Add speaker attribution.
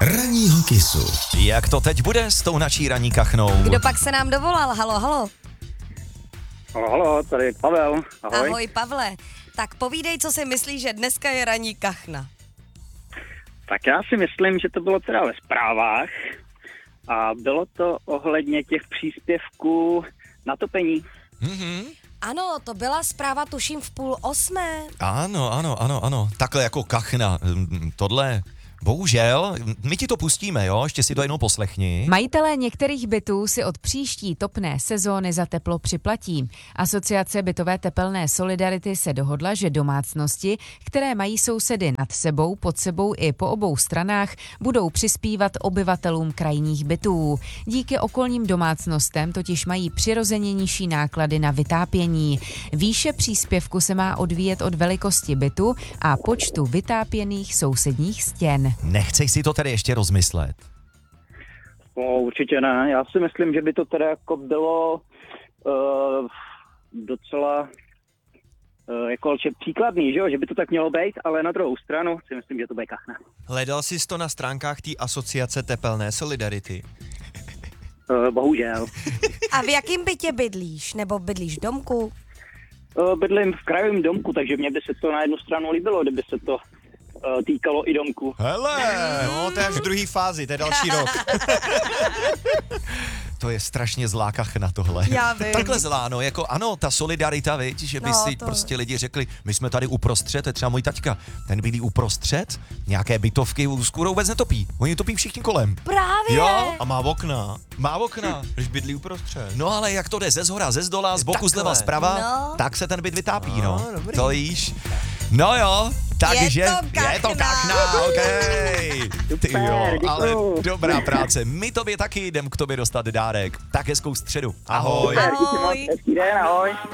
Speaker 1: Ranního Kissu.
Speaker 2: Jak to teď bude s tou naší ranní kachnou?
Speaker 3: Kdo pak se nám dovolal? Halo, halo.
Speaker 4: Halo, tady Pavel. Ahoj.
Speaker 3: Ahoj, Pavle. Tak povídej, co si myslíš, že dneska je ranní kachna.
Speaker 4: Tak já si myslím, že to bylo teda ve zprávách a bylo to ohledně těch příspěvků na topení.
Speaker 3: Ano, to byla zpráva tuším v 7:30.
Speaker 2: Ano. Takhle jako kachna. Tohle, bohužel, my ti to pustíme, jo? Ještě si to jednou poslechni.
Speaker 5: Majitelé některých bytů si od příští topné sezóny za teplo připlatí. Asociace bytové tepelné solidarity se dohodla, že domácnosti, které mají sousedy nad sebou, pod sebou i po obou stranách, budou přispívat obyvatelům krajních bytů. Díky okolním domácnostem totiž mají přirozeně nižší náklady na vytápění. Výše příspěvku se má odvíjet od velikosti bytu a počtu vytápěných sousedních stěn.
Speaker 2: Nechceš si to tedy ještě rozmyslet?
Speaker 4: No, určitě ne. Já si myslím, že by to teda jako bylo docela jako příkladný, že jo? Že by to tak mělo být, ale na druhou stranu si myslím, že to bude kachna.
Speaker 6: Hledal jsi to na stránkách té asociace tepelné solidarity?
Speaker 4: Bohužel.
Speaker 3: A v jakém bytě bydlíš? Nebo bydlíš v domku?
Speaker 4: Bydlím v krajovém domku, takže mě by se to na jednu stranu líbilo, kdyby se to týkalo i domku.
Speaker 2: Hele!
Speaker 6: No, to je až v druhé fázi, to je další rok.
Speaker 2: To je strašně zlá kachna tohle.
Speaker 3: Já vím.
Speaker 2: Takhle zlá, no, jako ano, ta solidarita, viď, že by
Speaker 3: No,
Speaker 2: si
Speaker 3: to-
Speaker 2: prostě lidi řekli, my jsme tady uprostřed, to je třeba můj taťka, ten bydlí uprostřed, nějaké bytovky skoro vůbec netopí, oni topí všichni kolem.
Speaker 3: Právě.
Speaker 2: Jo,
Speaker 6: A má okna,
Speaker 2: má okna.
Speaker 6: když bydlí uprostřed.
Speaker 2: No ale jak to jde ze zhora, ze zdola, z boku,
Speaker 6: Takhle.
Speaker 2: zleva, zprava,
Speaker 3: No.
Speaker 2: tak se ten byt vytápí,
Speaker 6: No,
Speaker 2: no.
Speaker 6: dobrý.
Speaker 2: To víš. No jo, takže
Speaker 3: Je to kachna.
Speaker 2: okej. Ty jo,
Speaker 4: Super,
Speaker 2: ale
Speaker 4: děkuju.
Speaker 2: dobrá práce. My tobě taky jdem k tobě dostat dárek. Tak hezkou středu. Ahoj.
Speaker 4: Super, díky moc,
Speaker 3: Ahoj.
Speaker 4: hezký den, ahoj.